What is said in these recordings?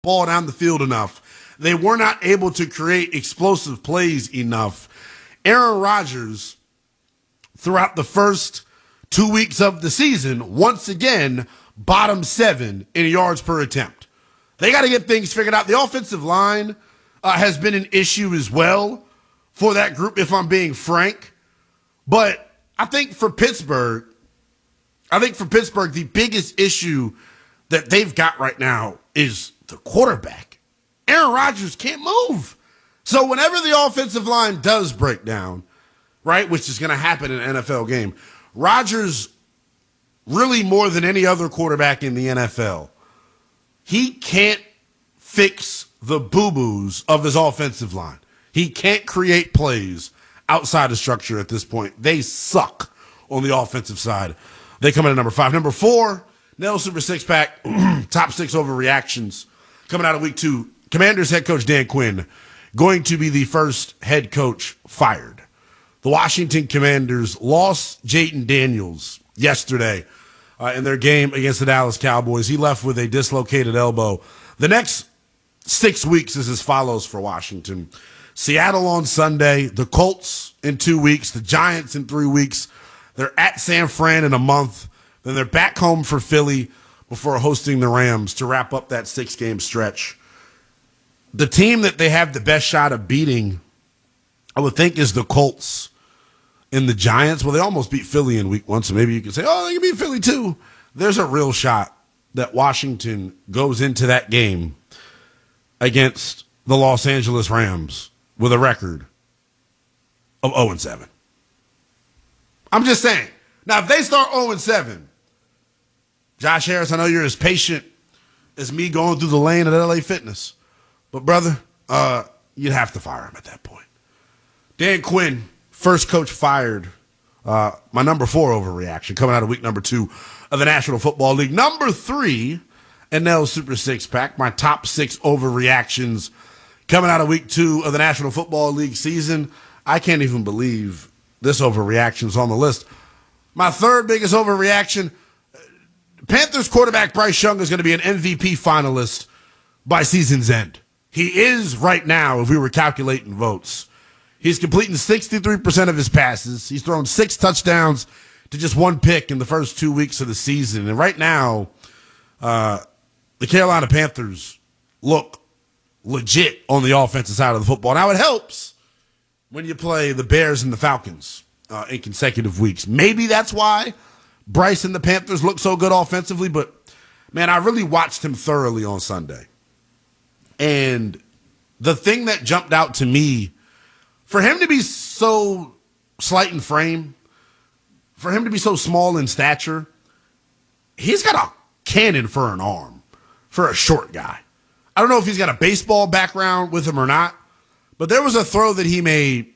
ball down the field enough. They were not able to create explosive plays enough. Aaron Rodgers, throughout the first 2 weeks of the season, once again, bottom 7 in yards per attempt. They got to get things figured out. The offensive line has been an issue as well for that group, if I'm being frank. But I think for Pittsburgh, the biggest issue that they've got right now is the quarterback. Aaron Rodgers can't move. So whenever the offensive line does break down, right, which is going to happen in an NFL game, Rodgers, really more than any other quarterback in the NFL, he can't fix the boo-boos of his offensive line. He can't create plays outside of structure at this point. They suck on the offensive side. They come in at number 5. Number 4, Nell Super Six Pack, top 6 overreactions coming out of week 2. Commanders head coach Dan Quinn going to be the first head coach fired. The Washington Commanders lost Jayden Daniels yesterday in their game against the Dallas Cowboys. He left with a dislocated elbow. The next 6 weeks is as follows for Washington. Seattle on Sunday, the Colts in 2 weeks, the Giants in 3 weeks. They're at San Fran in a month. Then they're back home for Philly before hosting the Rams to wrap up that 6-game stretch. The team that they have the best shot of beating, I would think, is the Colts and the Giants. Well, they almost beat Philly in week 1, so maybe you could say, oh, they can beat Philly too. There's a real shot that Washington goes into that game against the Los Angeles Rams with a record of 0-7. I'm just saying. Now, if they start 0-7, Josh Harris, I know you're as patient as me going through the lane at LA Fitness. But, brother, you'd have to fire him at that point. Dan Quinn, first coach fired. My number 4 overreaction coming out of week number 2 of the National Football League. Number 3, NL Super Six Pack, my top 6 overreactions coming out of week 2 of the National Football League season. I can't even believe this overreaction is on the list. My third biggest overreaction, Panthers quarterback Bryce Young is going to be an MVP finalist by season's end. He is right now, if we were calculating votes. He's completing 63% of his passes. He's thrown 6 touchdowns to just 1 pick in the first 2 weeks of the season. And right now, the Carolina Panthers look legit on the offensive side of the football. Now, it helps when you play the Bears and the Falcons in consecutive weeks. Maybe that's why Bryce and the Panthers look so good offensively. But, man, I really watched him thoroughly on Sunday. And the thing that jumped out to me, for him to be so slight in frame, for him to be so small in stature, he's got a cannon for an arm for a short guy. I don't know if he's got a baseball background with him or not, but there was a throw that he made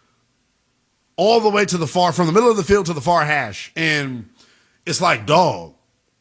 all the way to the far, from the middle of the field to the far hash. And it's like, dog,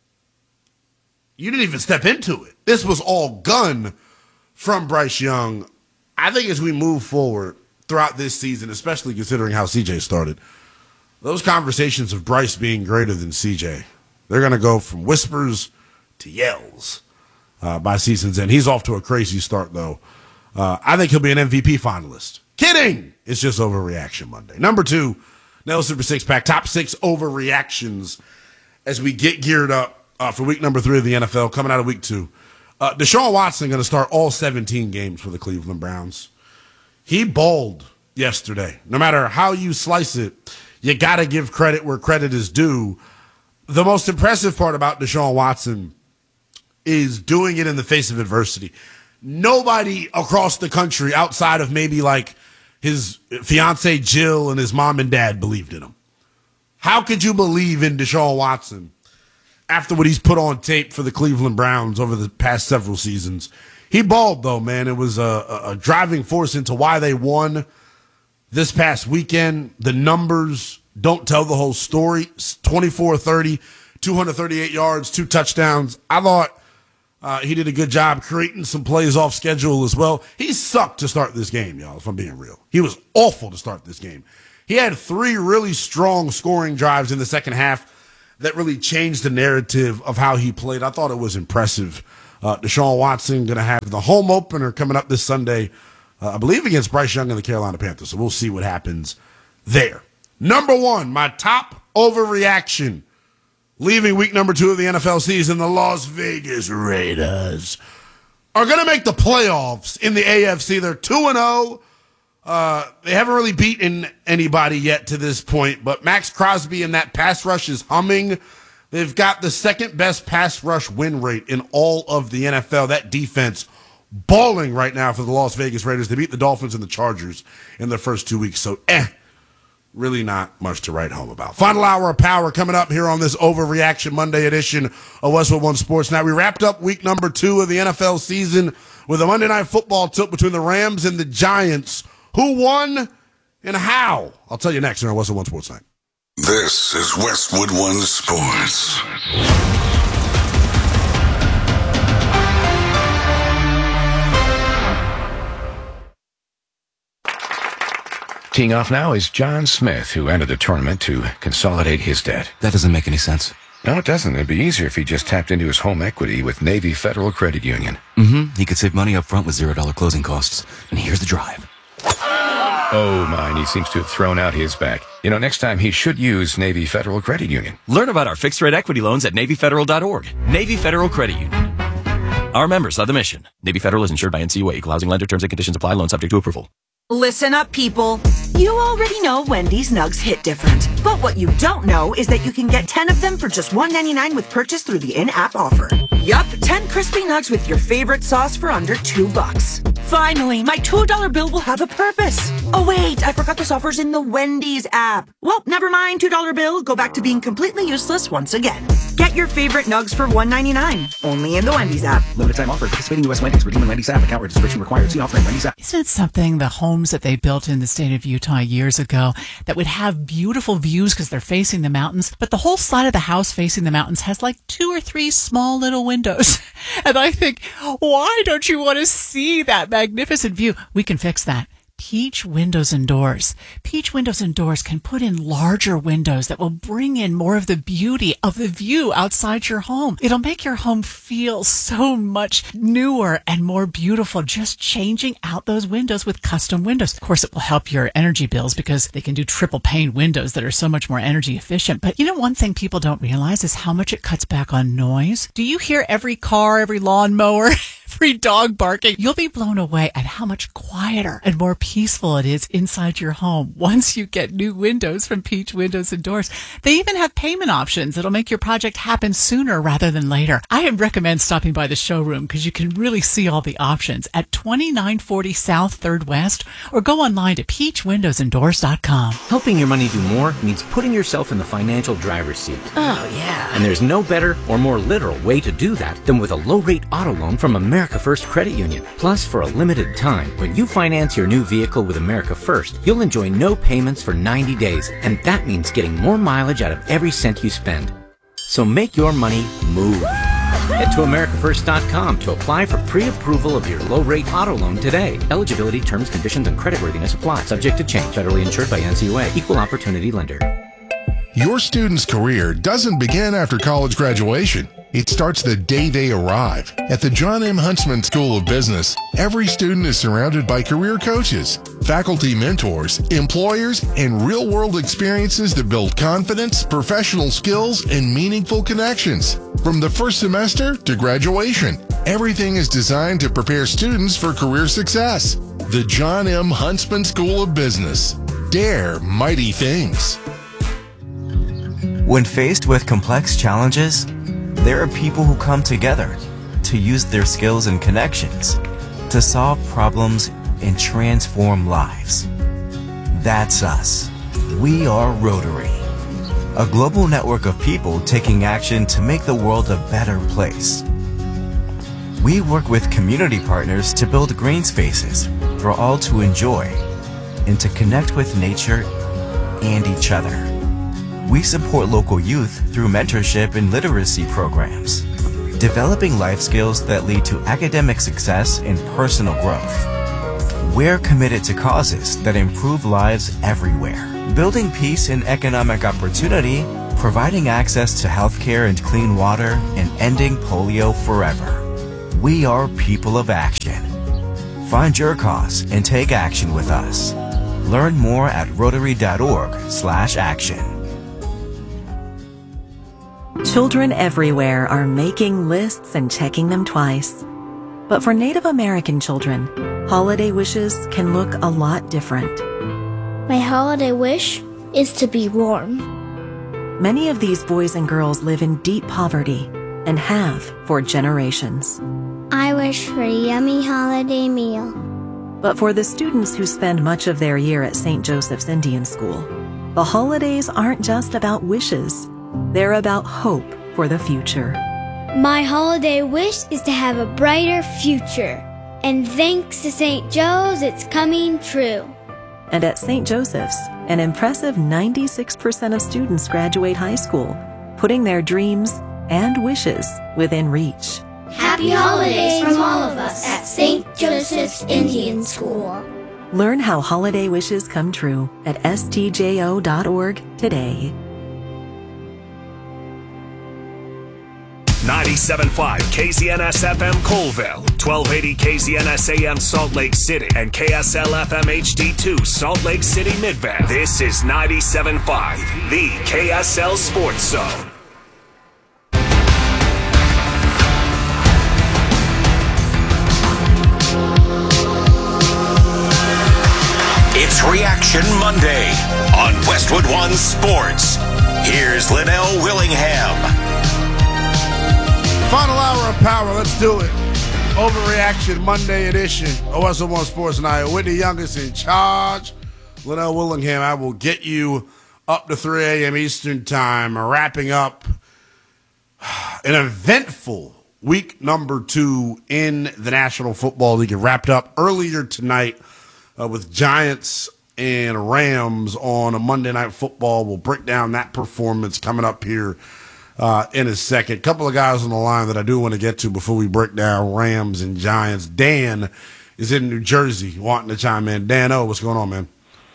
you didn't even step into it. This was all gun from Bryce Young. I think as we move forward throughout this season, especially considering how CJ started, those conversations of Bryce being greater than CJ, they're going to go from whispers to yells by season's end. He's off to a crazy start, though. I think he'll be an MVP finalist. Kidding! It's just Overreaction Monday. Number 2, Nell Super Six Pack, top 6 overreactions as we get geared up for week number 3 of the NFL, coming out of week 2. Deshaun Watson going to start all 17 games for the Cleveland Browns. He balled yesterday. No matter how you slice it, you got to give credit where credit is due. The most impressive part about Deshaun Watson is doing it in the face of adversity. Nobody across the country outside of maybe like his fiance Jill and his mom and dad believed in him. How could you believe in Deshaun Watson after what he's put on tape for the Cleveland Browns over the past several seasons? He balled, though, man. It was a driving force into why they won this past weekend. The numbers don't tell the whole story. 24-30, 238 yards, 2 touchdowns. I thought he did a good job creating some plays off schedule as well. He sucked to start this game, y'all, if I'm being real. He was awful to start this game. He had 3 really strong scoring drives in the second half that really changed the narrative of how he played. I thought it was impressive Deshaun Watson going to have the home opener coming up this Sunday, I believe against Bryce Young and the Carolina Panthers. So we'll see what happens there. Number one, my top overreaction leaving week number 2 of the NFL season, the Las Vegas Raiders are going to make the playoffs in the AFC. They're 2-0. They haven't really beaten anybody yet to this point, but Max Crosby and that pass rush is humming. They've got the second best pass rush win rate in all of the NFL. That defense balling right now for the Las Vegas Raiders. They beat the Dolphins and the Chargers in their first 2 weeks, so really not much to write home about. Final hour of power coming up here on this Overreaction Monday edition of Westwood One Sports. Now, we wrapped up week number 2 of the NFL season with a Monday Night Football tilt between the Rams and the Giants. Who won and how? I'll tell you next here on Westwood One Sports Night. This is Westwood One Sports. Teeing off now is John Smith, who entered the tournament to consolidate his debt. That doesn't make any sense. No, it doesn't. It'd be easier if he just tapped into his home equity with Navy Federal Credit Union. He could save money up front with $0 closing costs. And here's the drive. Oh, my, he seems to have thrown out his back. Next time he should use Navy Federal Credit Union. Learn about our fixed-rate equity loans at NavyFederal.org. Navy Federal Credit Union. Our members of the mission. Navy Federal is insured by NCUA. Equal housing lender. Terms and conditions apply. Loan subject to approval. Listen up, people. You already know Wendy's nugs hit different. But what you don't know is that you can get 10 of them for just $1.99 with purchase through the in-app offer. Yup, 10 crispy nugs with your favorite sauce for under $2. Finally, my $2 bill will have a purpose. Oh wait, I forgot this offer's in the Wendy's app. Well, never mind, $2 bill. Go back to being completely useless once again. Get your favorite nugs for $1.99. Only in the Wendy's app. Limited time offer. Participating U.S. Wendy's. Redeem in Wendy's app. Account registration required. See offer in Wendy's app. Isn't it something, the homes that they built in the state of Utah years ago that would have beautiful views because they're facing the mountains, but the whole side of the house facing the mountains has like 2 or 3 small little windows. And I think, why don't you want to see that magnificent view? We can fix that. Peach Windows and Doors. Peach Windows and Doors can put in larger windows that will bring in more of the beauty of the view outside your home. It'll make your home feel so much newer and more beautiful, just changing out those windows with custom windows. Of course, it will help your energy bills because they can do triple pane windows that are so much more energy efficient. But one thing people don't realize is how much it cuts back on noise. Do you hear every car, every lawnmower, every dog barking? You'll be blown away at how much quieter and more peaceful it is inside your home once you get new windows from Peach Windows and Doors. They even have payment options that'll make your project happen sooner rather than later. I recommend stopping by the showroom because you can really see all the options at 2940 South 3rd West, or go online to peachwindowsanddoors.com. Helping your money do more means putting yourself in the financial driver's seat. Oh, yeah. And there's no better or more literal way to do that than with a low-rate auto loan from America First Credit Union. Plus, for a limited time, when you finance your new vehicle with America First, you'll enjoy no payments for 90 days, and that means getting more mileage out of every cent you spend. So make your money move. Head to AmericaFirst.com to apply for pre-approval of your low-rate auto loan today. Eligibility, terms, conditions, and creditworthiness apply. Subject to change. Federally insured by NCUA. Equal opportunity lender. Your student's career doesn't begin after college graduation. It starts the day they arrive. At the John M. Huntsman School of Business, every student is surrounded by career coaches, faculty mentors, employers, and real-world experiences that build confidence, professional skills, and meaningful connections. From the first semester to graduation, everything is designed to prepare students for career success. The John M. Huntsman School of Business. Dare mighty things. When faced with complex challenges, there are people who come together to use their skills and connections to solve problems and transform lives. That's us. We are Rotary, a global network of people taking action to make the world a better place. We work with community partners to build green spaces for all to enjoy and to connect with nature and each other. We support local youth through mentorship and literacy programs, developing life skills that lead to academic success and personal growth. We're committed to causes that improve lives everywhere, building peace and economic opportunity, providing access to healthcare and clean water, and ending polio forever. We are people of action. Find your cause and take action with us. Learn more at Rotary.org/action. Children everywhere are making lists and checking them twice. But for Native American children, holiday wishes can look a lot different. My holiday wish is to be warm. Many of these boys and girls live in deep poverty and have for generations. I wish for a yummy holiday meal. But for the students who spend much of their year at St. Joseph's Indian School, the holidays aren't just about wishes. They're about hope for the future. My holiday wish is to have a brighter future. And thanks to St. Joe's, it's coming true. And at St. Joseph's, an impressive 96% of students graduate high school, putting their dreams and wishes within reach. Happy holidays from all of us at St. Joseph's Indian School. Learn how holiday wishes come true at stjo.org today. 97.5 KZNS FM Colville, 1280 KZNS AM Salt Lake City, and KSL FM HD2 Salt Lake City Midvale. This is 97.5, the KSL Sports Zone. It's Reaction Monday on Westwood One Sports. Here's Linnell Willingham. Final hour of power. Let's do it. Overreaction Monday edition. OSO One Sports and I. Whitney Youngest in charge. Linnell Willingham. I will get you up to 3 a.m. Eastern time. Wrapping up an eventful week number 2 in the National Football League. It wrapped up earlier tonight with Giants and Rams on a Monday Night Football. We'll break down that performance coming up here in a second. A couple of guys on the line that I do want to get to before we break down Rams and Giants. Dan is in New Jersey wanting to chime in. Dan O, what's going on, man?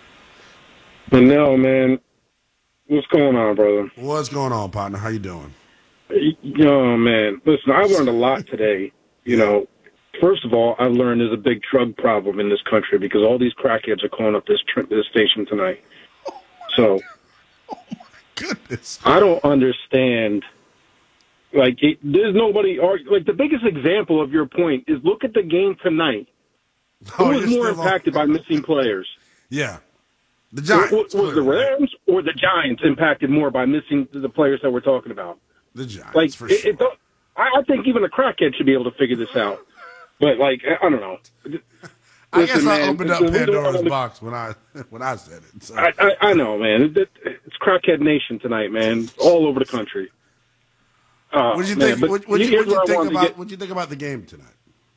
No, man. What's going on, brother? What's going on, partner? How you doing? Oh, man. Listen, I learned a lot today. You know, first of all, I learned there's a big drug problem in this country because all these crackheads are calling up this station tonight. So... goodness. I don't understand. Like, there's nobody. Like, the biggest example of your point is look at the game tonight. Who was more impacted by missing players? Yeah. The Giants. Was the Rams or the Giants impacted more by missing the players that we're talking about? The Giants, like, for sure. I think even a crackhead should be able to figure this out. But, like, I don't know. I guess I opened up Pandora's box when I said it. So. I know, man. It's Crackhead Nation tonight, man. All over the country. What did you think? What you think about the game tonight?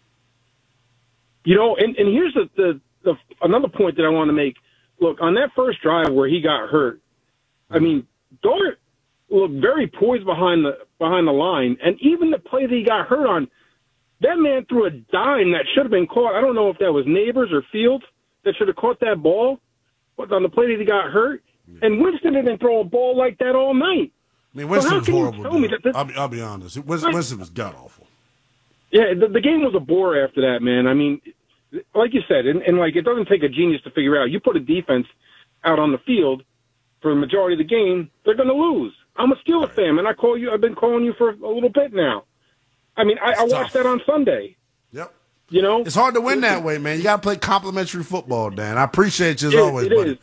You know, and here's the another point that I want to make. Look, on that first drive where he got hurt, I mean, Dart looked very poised behind the line, and even the play that he got hurt on. That man threw a dime that should have been caught. I don't know if that was Neighbors or Fields that should have caught that ball on the play that he got hurt. And Winston didn't throw a ball like that all night. I mean, Winston was horrible. I'll be honest. Winston was god-awful. Yeah, the game was a bore after that, man. I mean, like you said, and like it doesn't take a genius to figure out. You put a defense out on the field for the majority of the game, they're going to lose. I'm a Steelers fan, and I've been calling you for a little bit now. I mean, I watched that on Sunday. Yep. You know? It's hard to win that way, man. You got to play complimentary football, Dan. I appreciate you as always, buddy.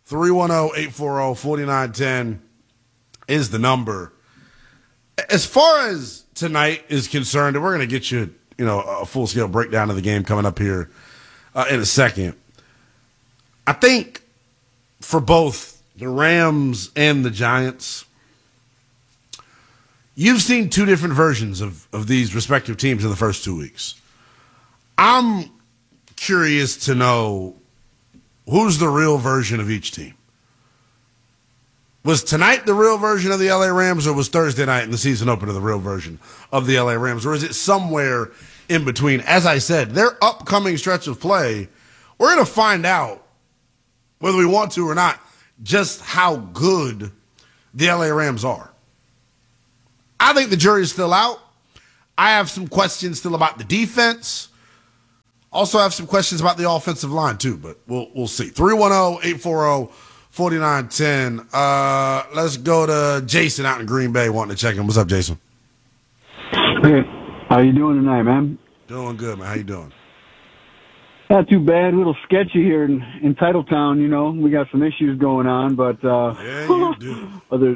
310-840-4910 is the number. As far as tonight is concerned, and we're going to get you, a full-scale breakdown of the game coming up here in a second. I think for both the Rams and the Giants, you've seen two different versions of these respective teams in the first 2 weeks. I'm curious to know who's the real version of each team. Was tonight the real version of the LA Rams, or was Thursday night in the season opener the real version of the LA Rams, or is it somewhere in between? As I said, their upcoming stretch of play, we're going to find out, whether we want to or not, just how good the LA Rams are. I think the jury's still out. I have some questions still about the defense. Also have some questions about the offensive line too, but we'll see. 310-840-4910. Let's go to Jason out in Green Bay wanting to check in. What's up, Jason? Hey, how you doing tonight, man? Doing good, man. How you doing? Not too bad. A little sketchy here in Titletown, you know. We got some issues going on, but yeah, you do.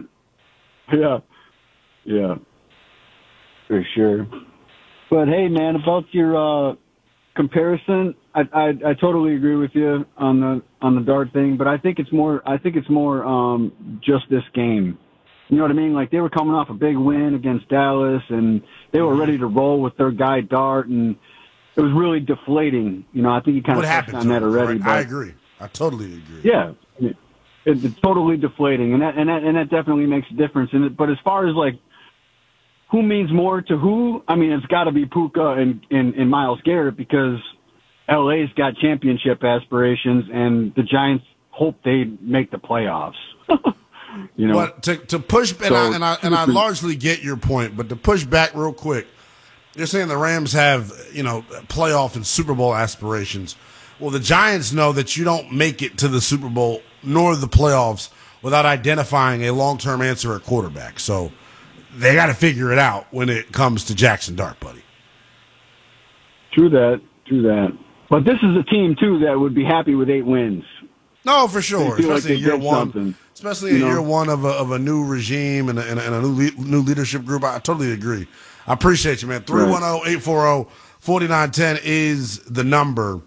Yeah, for sure. But hey, man, about your comparison, I totally agree with you on the Dart thing, but I think it's more just this game. You know what I mean? Like, they were coming off a big win against Dallas, and they were ready to roll with their guy Dart, and it was really deflating. You know, I think you kind of touched on that already. Right? I agree. I totally agree. Yeah, it's totally deflating, and that definitely makes a difference. But as far as like who means more to who, I mean, it's got to be Puka and Myles Garrett, because LA's got championship aspirations, and the Giants hope they make the playoffs. You know, but to push, and I largely get your point, but to push back real quick, you're saying the Rams have, you know, playoff and Super Bowl aspirations. Well, the Giants know that you don't make it to the Super Bowl nor the playoffs without identifying a long-term answer at quarterback. So they got to figure it out when it comes to Jackson Dart, buddy. True that. But this is a team too that would be happy with 8 wins. No, for sure, especially in year one. Something. Especially in year one of a new regime and a new leadership group. I totally agree. I appreciate you, man. 310-840-4910 is the number.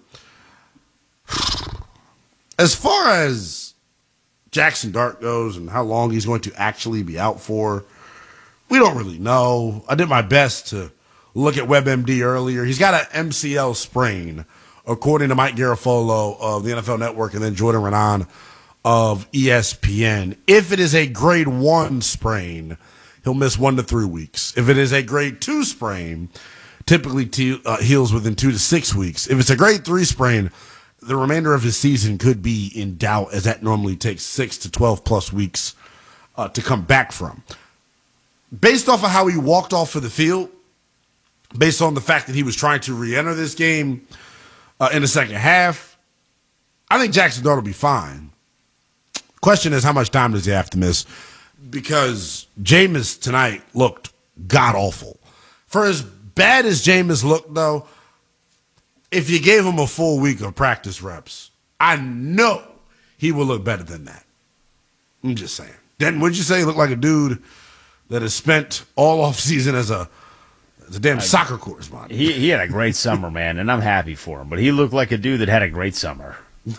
As far as Jackson Dart goes and how long he's going to actually be out for, we don't really know. I did my best to look at WebMD earlier. He's got an MCL sprain, according to Mike Garafolo of the NFL Network and then Jordan Renan of ESPN. If it is a grade 1 sprain, he'll miss 1 to 3 weeks. If it is a grade 2 sprain, typically heals within 2 to 6 weeks. If it's a grade 3 sprain, the remainder of his season could be in doubt, as that normally takes 6 to 12 plus weeks to come back from. Based off of how he walked off of the field, based on the fact that he was trying to re-enter this game in the second half, I think Jackson Dart will be fine. Question is, how much time does he have to miss? Because Jameis tonight looked god-awful. For as bad as Jameis looked, though, if you gave him a full week of practice reps, I know he will look better than that. I'm just saying. Denton, would you say he looked like a dude that has spent all offseason as a damn soccer correspondent? He had a great summer, man, and I'm happy for him. But he looked like a dude that had a great summer.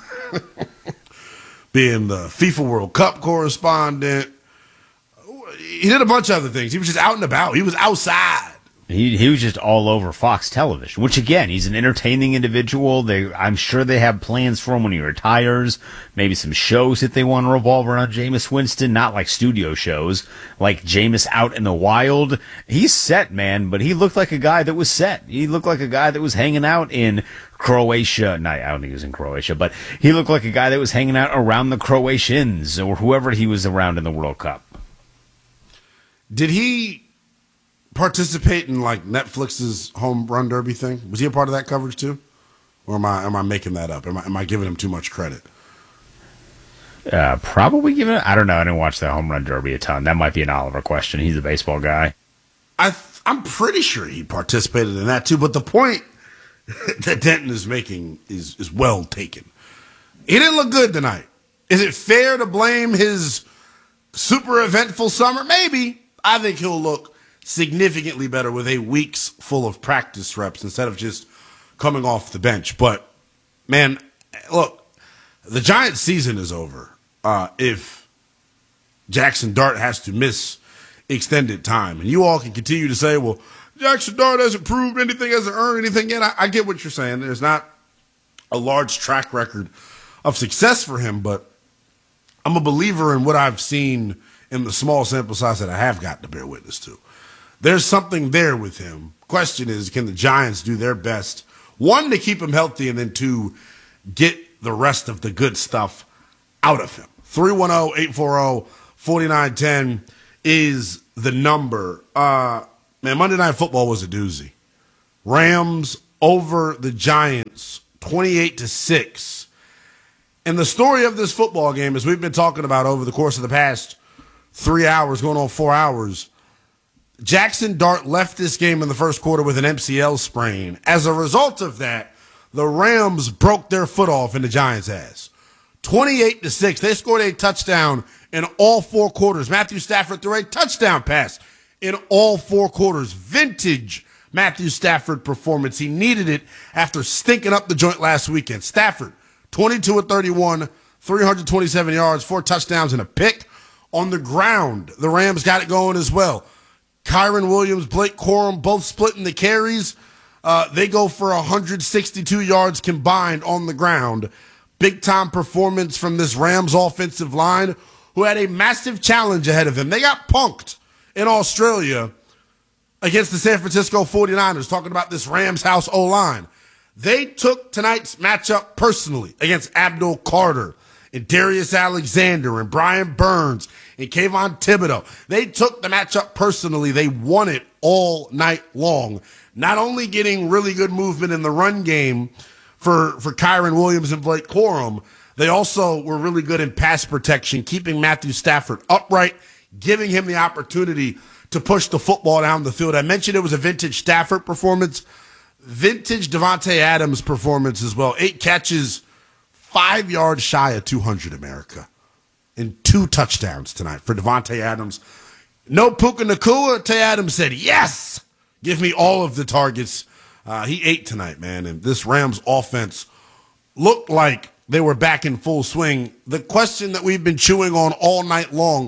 Being the FIFA World Cup correspondent. He did a bunch of other things. He was just out and about. He was outside. He was just all over Fox Television, which, again, he's an entertaining individual. I'm sure they have plans for him when he retires, maybe some shows that they want to revolve around Jameis Winston, not like studio shows, like Jameis Out in the Wild. He's set, man, but he looked like a guy that was set. He looked like a guy that was hanging out in Croatia. No, I don't think he was in Croatia, but he looked like a guy that was hanging out around the Croatians or whoever he was around in the World Cup. Did he participate in like Netflix's home run derby thing? Was he a part of that coverage too, or am I making that up? Am I giving him too much credit? Probably giving it. I don't know. I didn't watch the home run derby a ton. That might be an Oliver question. He's a baseball guy. I'm pretty sure he participated in that too. But the point that Denton is making is well taken. He didn't look good tonight. Is it fair to blame his super eventful summer? Maybe. I think he'll look significantly better with a week's full of practice reps instead of just coming off the bench. But, man, look, the Giants' season is over if Jackson Dart has to miss extended time. And you all can continue to say, well, Jackson Dart hasn't proved anything, hasn't earned anything yet. I get what you're saying. There's not a large track record of success for him, but I'm a believer in what I've seen in the small sample size that I have gotten to bear witness to. There's something there with him. Question is, can the Giants do their best, 1, to keep him healthy, and then 2, get the rest of the good stuff out of him? 310-840-4910 is the number. Man, Monday Night Football was a doozy. Rams over the Giants, 28-6. And the story of this football game, as we've been talking about over the course of the past 3 hours, going on 4 hours, Jackson Dart left this game in the first quarter with an MCL sprain. As a result of that, the Rams broke their foot off in the Giants' ass. 28-6. They scored a touchdown in all 4 quarters. Matthew Stafford threw a touchdown pass in all 4 quarters. Vintage Matthew Stafford performance. He needed it after stinking up the joint last weekend. Stafford, 22 of 31, 327 yards, 4 touchdowns, and a pick. On the ground, the Rams got it going as well. Kyron Williams, Blake Corum, both splitting the carries. They go for 162 yards combined on the ground. Big-time performance from this Rams offensive line, who had a massive challenge ahead of them. They got punked in Australia against the San Francisco 49ers, talking about this Rams house O-line. They took tonight's matchup personally against Abdul Carter and Darius Alexander and Brian Burns and Kayvon Thibodeau. They took the matchup personally. They won it all night long. Not only getting really good movement in the run game for Kyron Williams and Blake Corum, they also were really good in pass protection, keeping Matthew Stafford upright, giving him the opportunity to push the football down the field. I mentioned it was a vintage Stafford performance, vintage Devontae Adams performance as well. 8 catches, 5 yards shy of 200, America, and 2 touchdowns tonight for Devontae Adams. No Puka Nacua. Tay Adams said, yes, give me all of the targets. He ate tonight, man, and this Rams offense looked like they were back in full swing. The question that we've been chewing on all night long,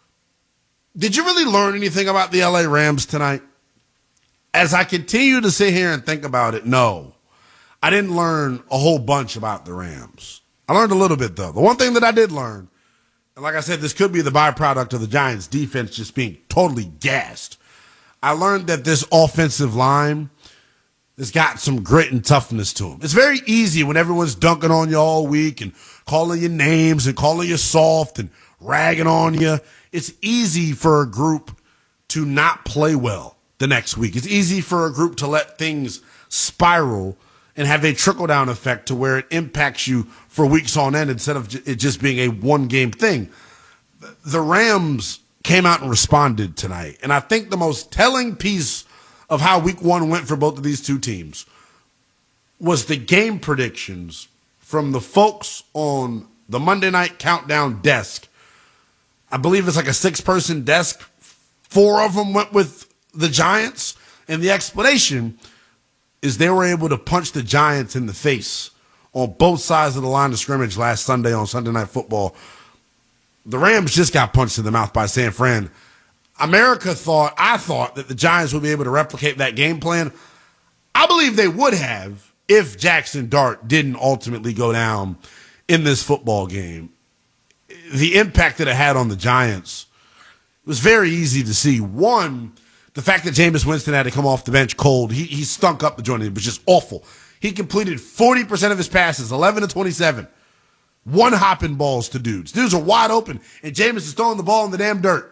did you really learn anything about the LA Rams tonight? As I continue to sit here and think about it, no. I didn't learn a whole bunch about the Rams. I learned a little bit, though. The one thing that I did learn, and like I said, this could be the byproduct of the Giants' defense just being totally gassed. I learned that this offensive line has got some grit and toughness to them. It's very easy when everyone's dunking on you all week and calling you names and calling you soft and ragging on you. It's easy for a group to not play well the next week. It's easy for a group to let things spiral and have a trickle-down effect to where it impacts you for weeks on end instead of it just being a one-game thing. The Rams came out and responded tonight, and I think the most telling piece of how week 1 went for both of these two teams was the game predictions from the folks on the Monday Night Countdown desk. I believe it's like a 6-person desk. 4 of them went with the Giants, and the explanation is they were able to punch the Giants in the face on both sides of the line of scrimmage last Sunday on Sunday Night Football. The Rams just got punched in the mouth by San Fran. I thought that the Giants would be able to replicate that game plan. I believe they would have if Jackson Dart didn't ultimately go down in this football game. The impact that it had on the Giants was very easy to see. One, the fact that Jameis Winston had to come off the bench cold, he stunk up the joint. It was just awful. He completed 40% of his passes, 11 to 27. One hopping balls to dudes. Dudes are wide open, and Jameis is throwing the ball in the damn dirt.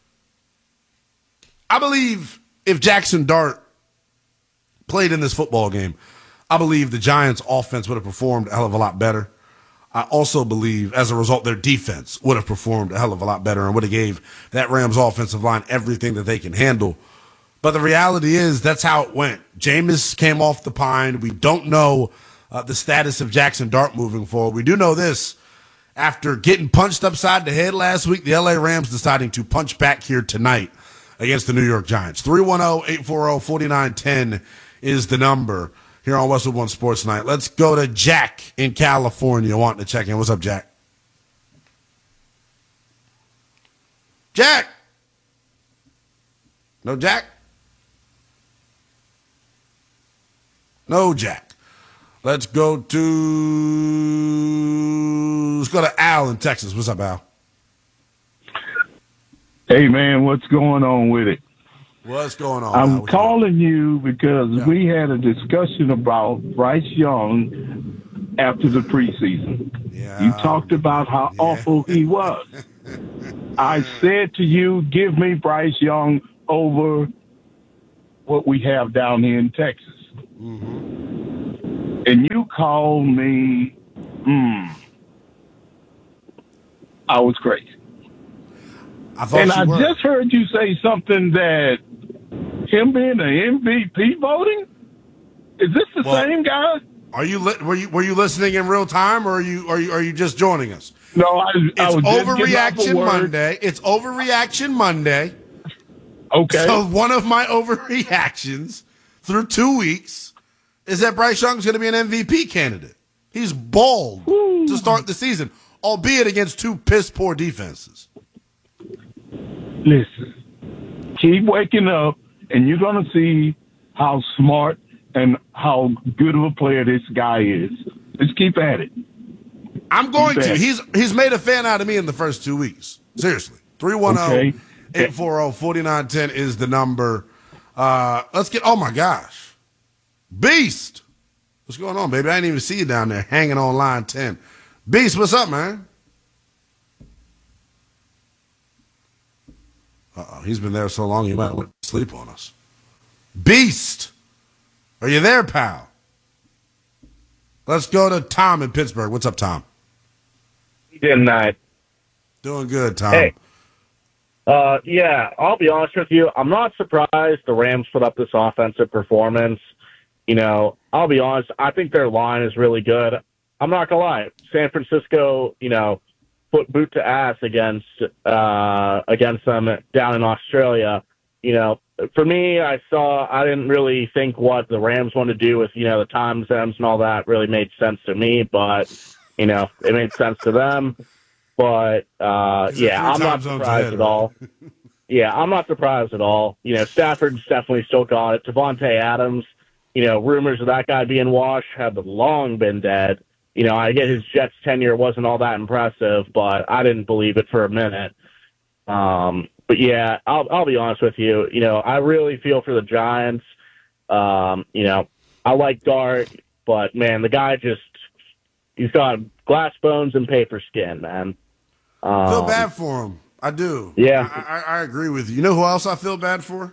I believe if Jackson Dart played in this football game, I believe the Giants' offense would have performed a hell of a lot better. I also believe, as a result, their defense would have performed a hell of a lot better and would have gave that Rams offensive line everything that they can handle. But the reality is that's how it went. Jameis came off the pine. We don't know the status of Jackson Dart moving forward. We do know this. After getting punched upside the head last week, the LA Rams deciding to punch back here tonight against the New York Giants. 310-840-4910 is the number here on Westwood One Sports Night. Let's go to Jack in California wanting to check in. What's up, Jack? Jack? No Jack? No Jack. Let's go to Al in Texas. What's up, Al? Hey, man, what's going on with it? What's going on? I'm calling you because we had a discussion about Bryce Young after the preseason. Yeah. You talked about how awful he was. I said to you, give me Bryce Young over what we have down here in Texas. Mm-hmm. And you called me, I was crazy. I just heard you say something that him being the MVP voting. Is this the same guy? Were you listening in real time, or are you just joining us? No, I was overreaction Monday. It's overreaction Monday. Okay. So one of my overreactions through 2 weeks is that Bryce Young's going to be an MVP candidate. He's balled to start the season, albeit against two piss-poor defenses. Listen, keep waking up, and you're going to see how smart and how good of a player this guy is. Just keep at it. I'm going to. He's made a fan out of me in the first 2 weeks. Seriously. 310-840-4910 is the number. Let's get, oh my gosh. Beast. What's going on, baby? I didn't even see you down there hanging on line 10. Beast, what's up, man? Uh-oh, he's been there so long he might went to sleep on us. Beast, are you there, pal? Let's go to Tom in Pittsburgh. What's up, Tom? Good night. Doing good, Tom. Hey. Yeah, I'll be honest with you. I'm not surprised the Rams put up this offensive performance. You know, I'll be honest. I think their line is really good. I'm not going to lie. San Francisco, you know, put boot to ass against them down in Australia. You know, for me, I didn't really think what the Rams wanted to do with, you know, the time zones and all that really made sense to me, but, you know, it made sense to them. But, yeah, I'm not surprised at all. Yeah, I'm not surprised at all. You know, Stafford's definitely still got it. Devontae Adams, you know, rumors of that guy being washed have long been dead. You know, I get his Jets tenure wasn't all that impressive, but I didn't believe it for a minute. But yeah, I'll be honest with you. You know, I really feel for the Giants. You know, I like Dart, but man, the guy he's got glass bones and paper skin, man. I feel bad for him. I do. Yeah. I agree with you. You know who else I feel bad for?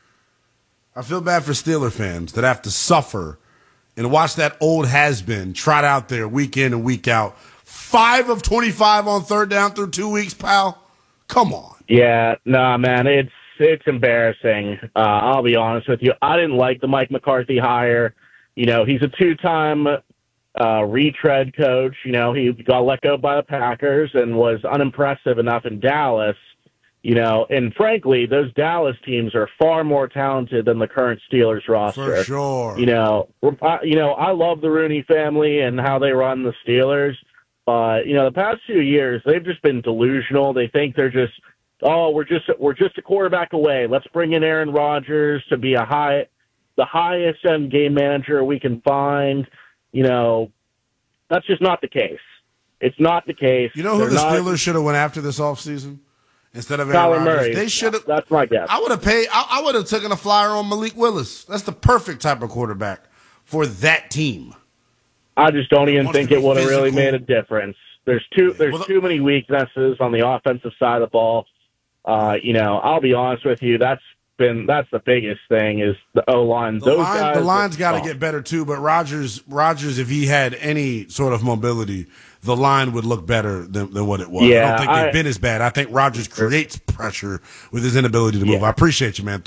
I feel bad for Steeler fans that have to suffer and watch that old has-been trot out there week in and week out. 5 of 25 on third down through 2 weeks, pal. Come on. Yeah, nah, man, it's embarrassing. I'll be honest with you. I didn't like the Mike McCarthy hire. You know, he's a 2-time retread coach. You know, he got let go by the Packers and was unimpressive enough in Dallas. You know, and frankly, those Dallas teams are far more talented than the current Steelers roster. For sure. You know, I love the Rooney family and how they run the Steelers, but you know, the past few years they've just been delusional. They think they're just, we're just a quarterback away. Let's bring in Aaron Rodgers to be the highest end game manager we can find. You know, that's just not the case. It's not the case. You know who the Steelers should have went after this offseason? Instead of Kyler Aaron Murray. Rodgers, they should have. That's my guess. I would have paid. I would have taken a flyer on Malik Willis. That's the perfect type of quarterback for that team. I just don't even think it would have really made a difference. There's too many weaknesses on the offensive side of the ball. You know, I'll be honest with you. That's the biggest thing is the O-line. The line's got to get better too. But Rodgers, if he had any sort of mobility, the line would look better than what it was. Yeah, I don't think they've been as bad. I think Rodgers creates pressure with his inability to move. I appreciate you, man.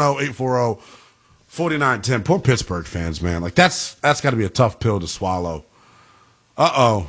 310-840-4910. Poor Pittsburgh fans, man. Like that's got to be a tough pill to swallow. Uh-oh.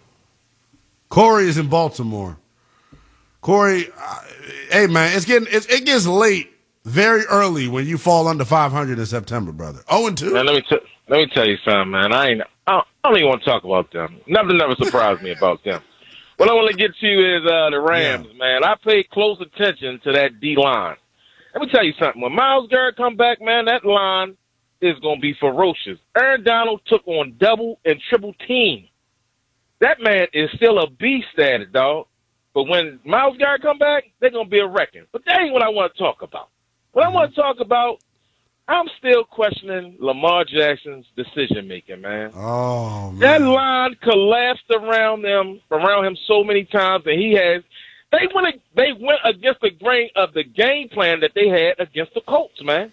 Corey is in Baltimore. Corey, hey man, it gets late very early when you fall under 500 in September, brother. 0-2. Man, let me tell you something, man. I don't even want to talk about them. Nothing ever surprised me about them. What I want to get to is the Rams, man. I pay close attention to that D-line. Let me tell you something. When Myles Garrett come back, man, that line is going to be ferocious. Aaron Donald took on double and triple team. That man is still a beast at it, dog. But when Myles Garrett come back, they're going to be a wrecking. But that ain't what I want to talk about. What I want to talk about, I'm still questioning Lamar Jackson's decision-making, man. Oh, man. That line collapsed around him so many times, and they went against the grain of the game plan that they had against the Colts, man.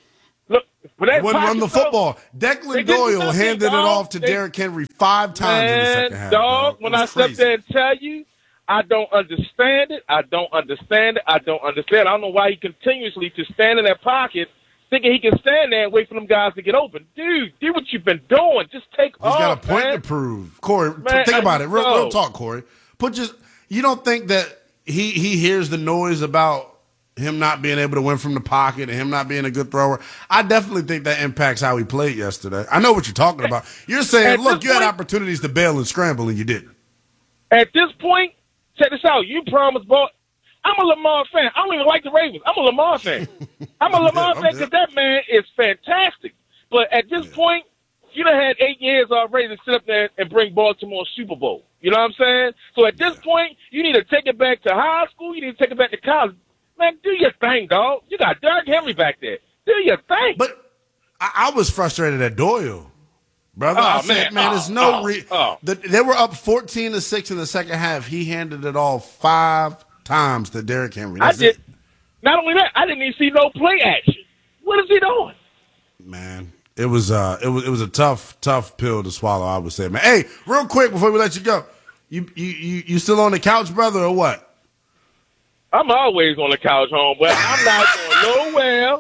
Look, when that They wouldn't run the pocket football. they Declan didn't do Doyle nothing, handed it dog. off to Derrick Henry 5 times in the second half. Dog, It when was I sit crazy. there and tell you, I don't understand it. I don't understand it. I don't know why he continuously to stand in that pocket thinking he can stand there and wait for them guys to get open. Dude, do what you've been doing. Just take He's got off, a point man. to prove. Corey, Man, think about it. Real no. talk, Corey. You don't think that he hears the noise about him not being able to win from the pocket and him not being a good thrower? I definitely think that impacts how he played yesterday. I know what you're talking about. You're saying, At look, this you had point- opportunities to bail and scramble, and you didn't. At this point, check this out. You promised ball. I'm a Lamar fan. I don't even like the Ravens. I'm a Lamar fan. I'm a Lamar fan because that man is fantastic. But at this point, you done had 8 years already to sit up there and bring Baltimore Super Bowl. You know what I'm saying? So at this point, you need to take it back to high school. You need to take it back to college. Man, do your thing, dog. You got Derrick Henry back there. Do your thing. But I was frustrated at Doyle, brother. Oh, I said, man. there's no they were up 14-6 in the second half. He handed it all 5 times to Derrick Henry. That's it. Not only that, I didn't even see no play action. What is he doing? Man, it was a tough pill to swallow, I would say, man. Hey, real quick before we let you go, you still on the couch, brother, or what? I'm always on the couch home, but I'm not going nowhere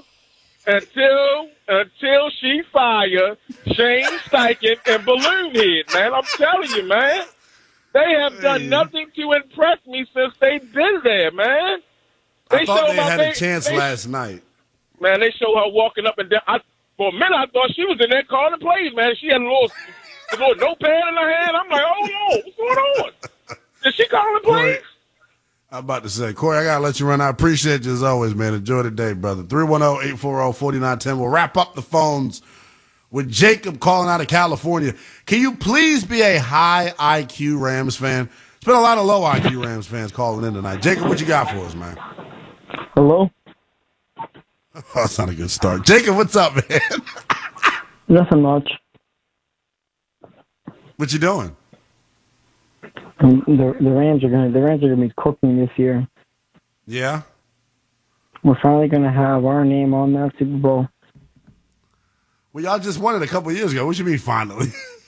until she fire Shane Steichen and Balloon Head, man. I'm telling you, man. They have done nothing to impress me since they've been there, man. I thought they had a chance last night. Man, they show her walking up and down. For a minute, I thought she was in there calling plays, man. She had a little notepad in her hand. I'm like, oh, no, what's going on? Is she calling plays? I'm about to say, Corey, I got to let you run. I appreciate you as always, man. Enjoy the day, brother. 310-840-4910. We'll wrap up the phones with Jacob calling out of California. Can you please be a high IQ Rams fan? There's been a lot of low IQ Rams fans calling in tonight. Jacob, what you got for us, man? Hello? Oh, that's not a good start. Jacob, what's up, man? Nothing much. What you doing? The Rams are gonna be cooking this year. Yeah? We're finally gonna have our name on that Super Bowl. Well, y'all just won it a couple of years ago. What you mean finally?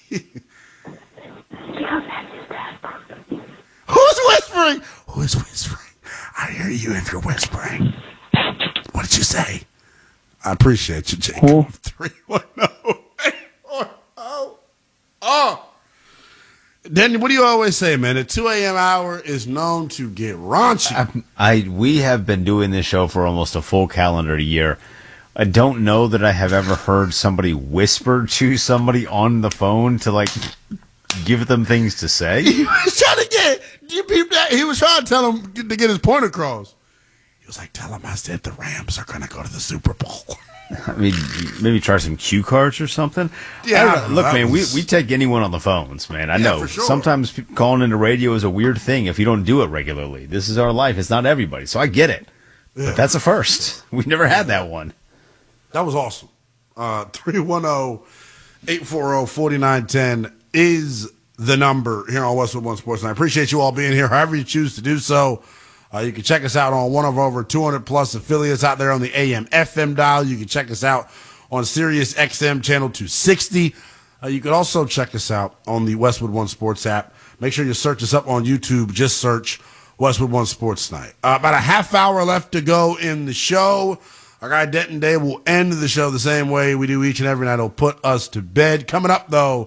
Who's whispering? Who is whispering? I hear you if you're whispering. What did you say? I appreciate you, Jacob. 310-840. Oh. Then what do you always say, man? The 2 a.m. hour is known to get raunchy. We have been doing this show for almost a full calendar year. I don't know that I have ever heard somebody whisper to somebody on the phone to, like, give them things to say. He was trying to he was trying to tell him to get his point across. He was like, tell him I said the Rams are going to go to the Super Bowl. I mean, maybe try some cue cards or something. Yeah, I don't know. Look, man, we take anyone on the phones, man. I know. for sure. Sometimes people calling into radio is a weird thing if you don't do it regularly. This is our life. It's not everybody, so I get it. Yeah. But that's a first. We've never had that one. That was awesome. 310-840-4910 is the number here on Westwood One Sports. And I appreciate you all being here, however you choose to do so. You can check us out on one of over 200-plus affiliates out there on the AM/FM dial. You can check us out on Sirius XM Channel 260. You can also check us out on the Westwood One Sports app. Make sure you search us up on YouTube. Just search Westwood One Sports Night. About a half hour left to go in the show. Our guy Denton Day will end the show the same way we do each and every night. He'll put us to bed. Coming up, though,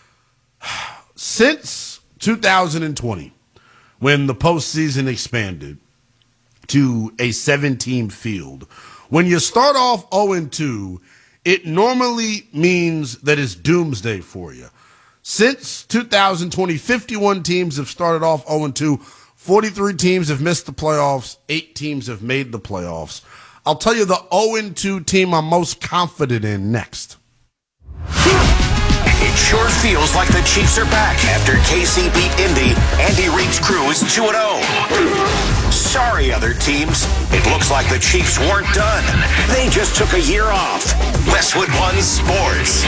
since 2020, when the postseason expanded to a 7-team field, when you start off 0-2, it normally means that it's doomsday for you. Since 2020, 51 teams have started off 0-2. 43 teams have missed the playoffs. 8 teams have made the playoffs. I'll tell you the 0-2 team I'm most confident in next. It sure feels like the Chiefs are back after KC beat Indy. Andy Reid's crew is 2-0. Sorry, other teams. It looks like the Chiefs weren't done. They just took a year off. Westwood One Sports.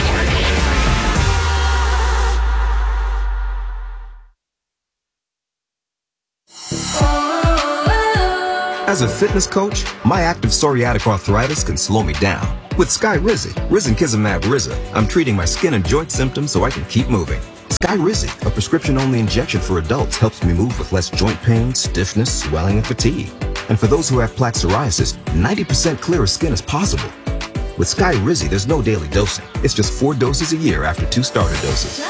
As a fitness coach, my active psoriatic arthritis can slow me down. With Skyrizi, Risankizumab Riza, I'm treating my skin and joint symptoms so I can keep moving. Skyrizi, a prescription-only injection for adults, helps me move with less joint pain, stiffness, swelling, and fatigue. And for those who have plaque psoriasis, 90% clearer skin is possible. With Skyrizi, there's no daily dosing. It's just 4 doses a year after 2 starter doses.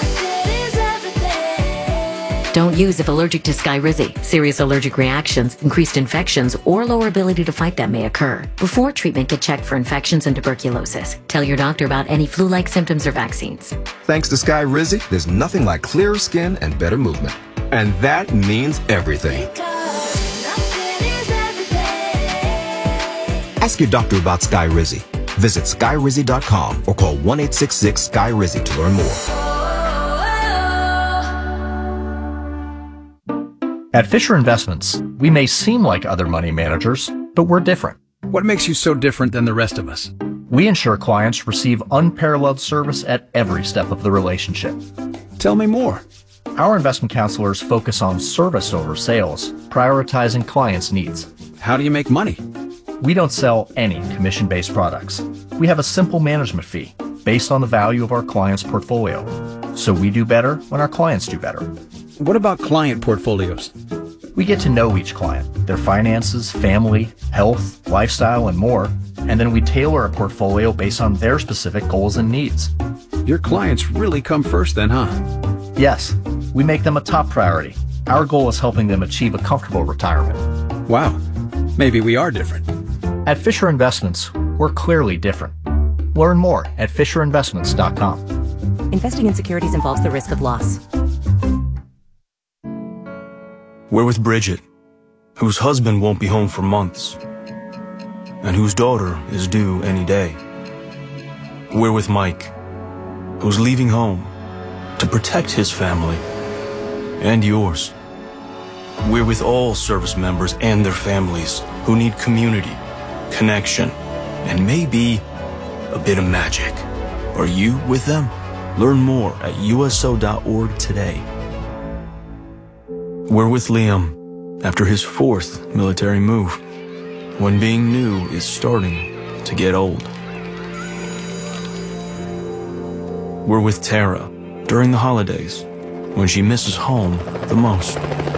Don't use if allergic to Skyrizi. Serious allergic reactions, increased infections, or lower ability to fight them may occur. Before treatment, get checked for infections and tuberculosis. Tell your doctor about any flu-like symptoms or vaccines. Thanks to Skyrizi, there's nothing like clearer skin and better movement. And that means everything. Ask your doctor about Skyrizi. Visit Skyrizi.com or call 1-866-SKY-RIZI to learn more. At Fisher Investments, we may seem like other money managers, but we're different. What makes you so different than the rest of us? We ensure clients receive unparalleled service at every step of the relationship. Tell me more. Our investment counselors focus on service over sales, prioritizing clients' needs. How do you make money? We don't sell any commission-based products. We have a simple management fee based on the value of our client's portfolio. So we do better when our clients do better. What about client portfolios? We get to know each client, their finances, family, health, lifestyle, and more, and then we tailor a portfolio based on their specific goals and needs. Your clients really come first then, huh? Yes, we make them a top priority. Our goal is helping them achieve a comfortable retirement. Wow, maybe we are different. At Fisher Investments, we're clearly different. Learn more at FisherInvestments.com. Investing in securities involves the risk of loss. We're with Bridget, whose husband won't be home for months, and whose daughter is due any day. We're with Mike, who's leaving home to protect his family and yours. We're with all service members and their families who need community, connection, and maybe a bit of magic. Are you with them? Learn more at USO.org today. We're with Liam after his 4th military move, when being new is starting to get old. We're with Tara during the holidays, when she misses home the most.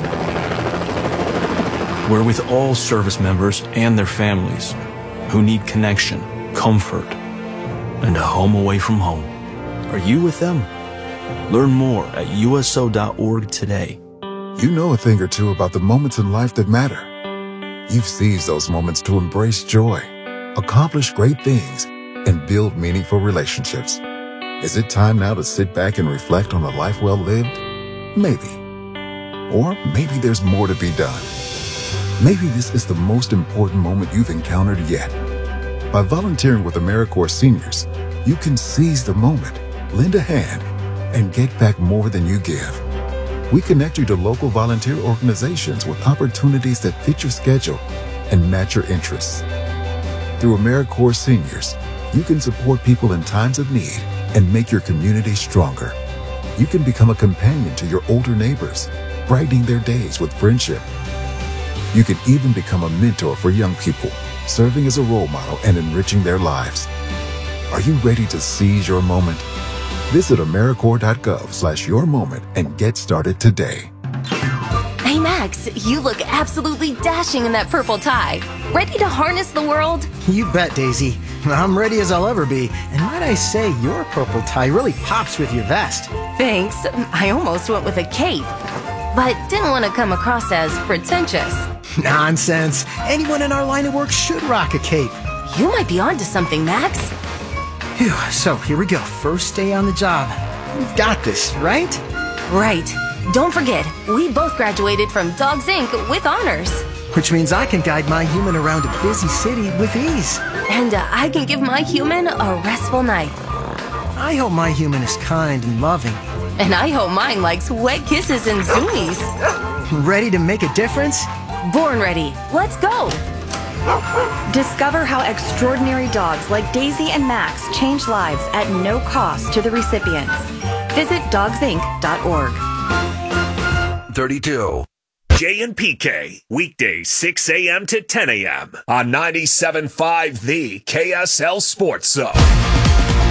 We're with all service members and their families who need connection, comfort, and a home away from home. Are you with them? Learn more at USO.org today. You know a thing or two about the moments in life that matter. You've seized those moments to embrace joy, accomplish great things, and build meaningful relationships. Is it time now to sit back and reflect on a life well lived? Maybe. Or maybe there's more to be done. Maybe this is the most important moment you've encountered yet. By volunteering with AmeriCorps Seniors, you can seize the moment, lend a hand, and get back more than you give. We connect you to local volunteer organizations with opportunities that fit your schedule and match your interests. Through AmeriCorps Seniors, you can support people in times of need and make your community stronger. You can become a companion to your older neighbors, brightening their days with friendship. You can even become a mentor for young people, serving as a role model and enriching their lives. Are you ready to seize your moment? Visit AmeriCorps.gov/yourmoment and get started today. Hey Max, you look absolutely dashing in that purple tie. Ready to harness the world? You bet, Daisy. I'm ready as I'll ever be. And might I say, your purple tie really pops with your vest. Thanks. I almost went with a cape, but didn't want to come across as pretentious. Nonsense. Anyone in our line of work should rock a cape. You might be onto something, Max. Phew, so here we go. First day on the job. We've got this, right? Right. Don't forget, we both graduated from Dogs Inc. with honors. Which means I can guide my human around a busy city with ease. And I can give my human a restful night. I hope my human is kind and loving. And I hope mine likes wet kisses and zoomies. Ready to make a difference? Born ready. Let's go. Discover how extraordinary dogs like Daisy and Max change lives at no cost to the recipients. Visit dogsinc.org. 32. Jay and PK, weekdays 6 a.m. to 10 a.m. on 97.5 The KSL Sports Zone.